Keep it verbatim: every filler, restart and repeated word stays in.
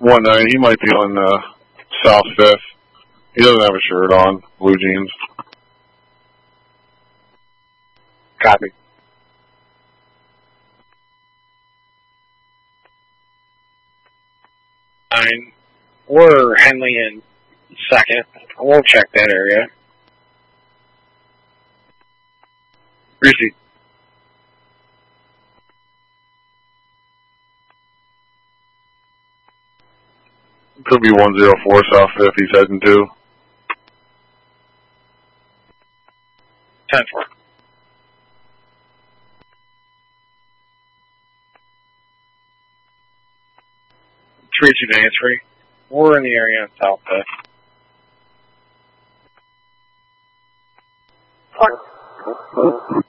one nine, he might be on uh, South Fifth. He doesn't have a shirt on, blue jeans. Copy. Nine. We're Henley in second. We'll check that area. Receipt. Could be one zero four South Fifth he's heading to. ten four. three two nine three. We're in the area of South Fifth. Four.